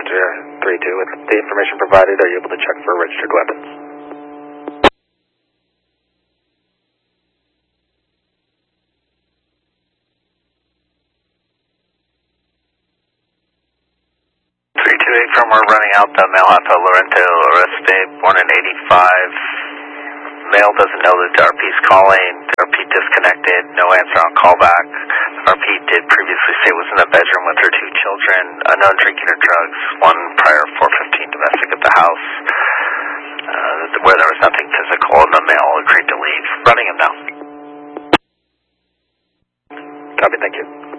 passenger 32. With the information provided, are you able to check for registered weapons? From we're running out the male Alpha Lorento Oreste, born in 85. Male doesn't know that the RP is calling. The RP disconnected, no answer on callback. RP did previously say was in the bedroom with her 2 children, unknown drinking or drugs, one prior 415 domestic at the house, where there was nothing physical, and the male agreed to leave. Running him now. Copy, thank you.